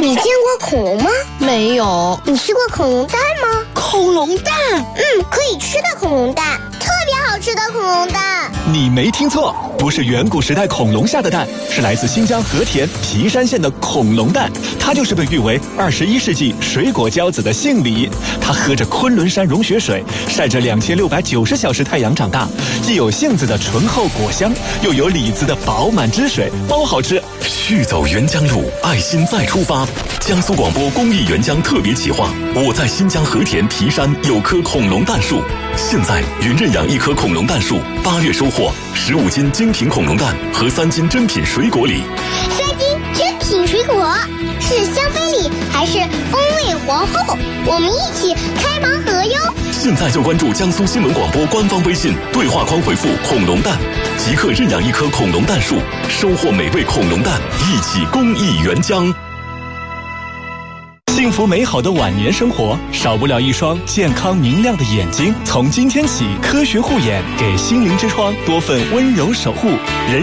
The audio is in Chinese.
你见过恐龙吗？ 没有。 你吃过恐龙蛋吗？ 恐龙蛋？ 可以吃的恐龙蛋，特别好吃的恐龙蛋。 你没听错，不是远古时代恐龙下的蛋，是来自新疆和田皮山县的恐龙蛋。它就是被誉为21世纪水果骄子的杏梨。它喝着昆仑山融雪水，晒着2690小时太阳长大，既有杏子的醇厚果香，又有李子的饱满汁水，包好吃。 续走沅江路，爱心再出发。江苏广播公益沅江特别企划，我在新疆和田皮山有棵恐龙蛋树。现在云认养1棵恐龙蛋树，8月收获15斤精品恐龙蛋和3斤珍品水果礼。 3斤珍品水果是香妃礼还是风味皇后？我们一起开盲盒哟！ 现在就关注江苏新闻广播官方微信，对话框回复恐龙蛋，即刻认养1棵恐龙蛋树，收获美味恐龙蛋，一起公益沅江。 幸福美好的晚年生活，少不了一双健康明亮的眼睛。从今天起，科学护眼，给心灵之窗多份温柔守护。